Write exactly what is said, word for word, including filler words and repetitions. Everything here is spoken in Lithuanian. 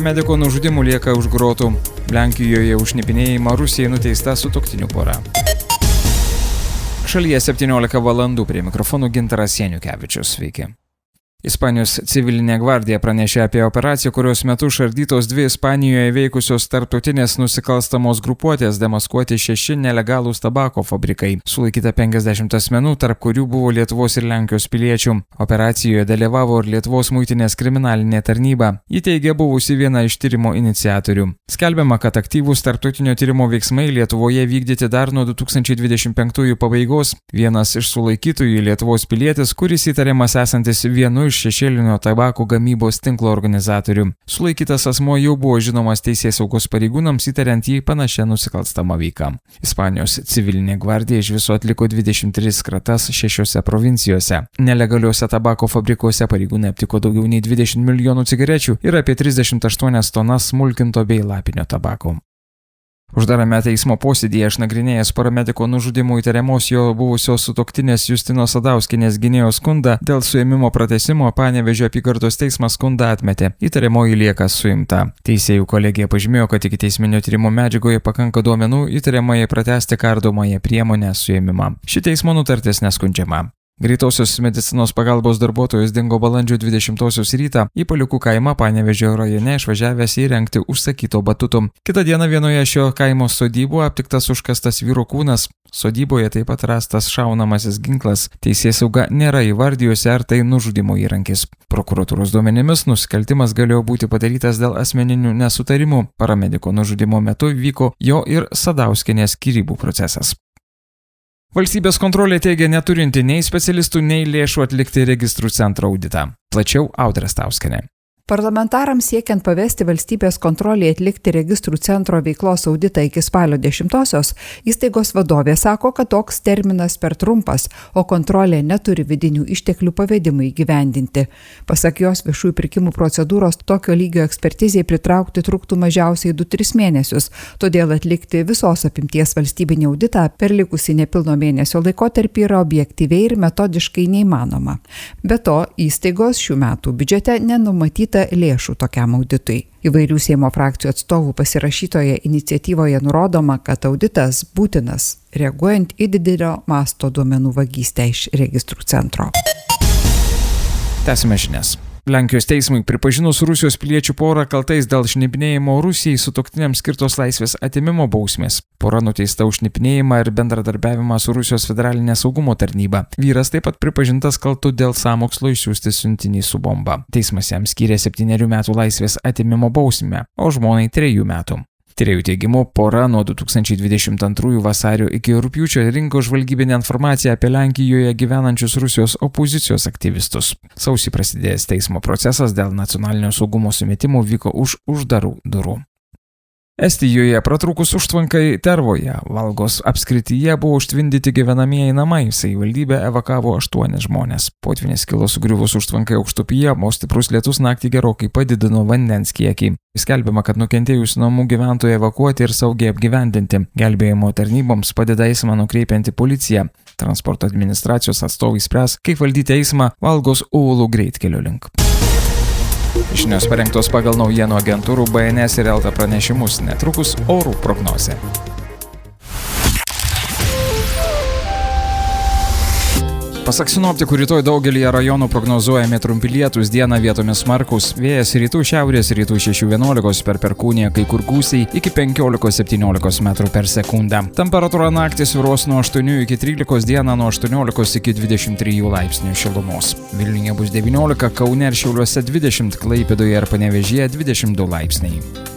paramediko nužudimų lieka už grotų. Lenkijoje už šnipinėjimą Rusijai nuteista sutuoktinių pora. Šalyje septyniolika valandų, prie mikrofonų Gintaras Janiukevičius. Sveiki. Ispanijos civilinė gvardija pranešė apie operaciją, kurios metu šardytos dvi Ispanijoje veikusios tarptautinės nusikalstamos grupuotės demaskuoti šeši nelegalūs tabako fabrikai. Sulaikyta penkiasdešimt asmenų, tarp kurių buvo Lietuvos ir Lenkijos piliečių. Operacijoje dalyvavo ir Lietuvos muitinės kriminalinė tarnyba. Ji teigė buvusi viena iš tyrimo iniciatorių. Skelbiama, kad aktyvūs tarptautinio tyrimo veiksmai Lietuvoje vykdyti dar nuo du tūkstančiai dvidešimt penktųjų pabaigos. Vienas iš sulaikytųjų Lietuvos pilietis, kuris įtariamas esantis vienu iš šešėlinio tabako gamybos tinklo organizatorių. Sulaikytas asmuo jau buvo žinomas teisėsaugos pareigūnams įtariant jį panašią nusikalstamą veiką. Ispanijos civilinė gvardija iš viso atliko dvidešimt tris kratas šešiose provincijose. Nelegaliuose tabako fabrikuose pareigūnai aptiko daugiau nei dvidešimt milijonų cigarečių ir apie trisdešimt aštuonias tonas smulkinto bei lapinio tabako. Uždarame teismo posėdyje išnagrinėjęs paramediko nužudimų įtariamos jo buvusios sutuoktinės Justinos Sadauskienės gynėjo skundą dėl suėmimo pratęsimo, Panevėžio apygardos teismas skundą atmetė. Įtariamoji lieka suimta. Teisėjų kolegija pažymėjo, kad iki teisminio tyrimo medžiagoje pakanka duomenų įtariamai pratęsti kardomąją priemonę suėmimą. Ši teismo nutartis neskundžiama. Greitosios medicinos pagalbos darbuotojas dingo balandžio dvidešimtosios rytą į Paliukų kaimą Panevėžio rajone išvažiavęs įrengti užsakyto batuto. Kitą dieną vienoje šio kaimo sodybų aptiktas užkastas vyro kūnas. Sodyboje taip pat rastas šaunamasis ginklas. Teisėsauga nėra įvardijusi, ar tai nužudimo įrankis. Prokuratūros duomenimis nusikaltimas galėjo būti padarytas dėl asmeninių nesutarimų. Paramediko nužudimo metu vyko jo ir Sadauskienės skyrybų procesas. Valstybės kontrolė teigia neturinti nei specialistų, nei lėšų atlikti registrų centro auditą. Plačiau Audra Stauskienė. Parlamentarams siekiant pavesti valstybės kontrolį atlikti registrų centro veiklos auditą iki spalio dešimtosios, įstaigos vadovė sako, kad toks terminas per trumpas, o kontrolė neturi vidinių išteklių pavedimui įgyvendinti. Pasak jos, viešųjų pirkimų procedūros tokio lygio ekspertizei pritraukti truktų mažiausiai du tris mėnesius, todėl atlikti visos apimties valstybinį auditą per likusį nepilno mėnesio laikotarpį yra objektyviai ir metodiškai neįmanoma. Be to, įstaigos šių metų biudžete nenumatyta lėšų tokiam auditui. Įvairių Seimo frakcijų atstovų pasirašytoje iniciatyvoje nurodoma, kad auditas būtinas, reaguojant į didelio masto duomenų vagystę iš registrų centro. Tęsime žinias. Lenkijos teismui pripažinus Rusijos piliečių porą kaltais dėl šnipinėjimo Rusijai sutuoktiniams skirtos laisvės atėmimo bausmės. Pora nuteista už šnipinėjimą ir bendradarbiavimą su Rusijos federalinė saugumo tarnyba. Vyras taip pat pripažintas kaltu dėl sąmokslo išsiųsti siuntinį su bomba. Teismas jam skyrė septynerių metų laisvės atėmimo bausmę, o žmonai trejų metų. Tyrėjų teigimu, pora nuo du tūkstančiai dvidešimt antrųjų vasario iki rugpjūčio rinko žvalgybinę informaciją apie Lenkijoje gyvenančius Rusijos opozicijos aktyvistus. Sausį prasidėjęs teismo procesas dėl nacionalinio saugumo sumetimų vyko už uždarų durų. Estijoje pratrūkus užtvankai Tervoje, Valgos apskrityje buvo užtvindyti gyvenamieji namai, savivaldybė evakavo aštuonis žmonės. Potvynis kilo sugriuvus užtvankai aukštupyje, o stiprus lietus naktį gerokai padidino vandens kiekį. Skelbiama, kad nukentėjusių namų gyventojai evakuoti ir saugiai apgyvendinti. Gelbėjimo tarnyboms padeda eismą nukreipianti policija. Transporto administracijos atstovai spręs, kaip valdyti eismą Valgos Uolų greitkelio link. Žinios parengtos pagal naujienų agentūrų B N S ir Elta pranešimus, netrukus orų prognozė. Pasak sinoptikų, rytoj daugelyje rajonų prognozuojami trumpi lietūs, dieną vietomis smarkūs, vėjas rytų šiaurės rytų šešių vienuolikos per Perkūniją, kai kur gūsiai iki penkiolikos septyniolikos metrų per sekundę. Temperatūra naktį svyruos nuo aštuonių iki trylikos, dieną nuo aštuoniolikos iki dvidešimt trijų laipsnių šilumos. Vilniuje bus devyniolika, Kaune ir Šiauliuose dvidešimt, Klaipėdoje ir Panevėžyje dvidešimt du laipsniai.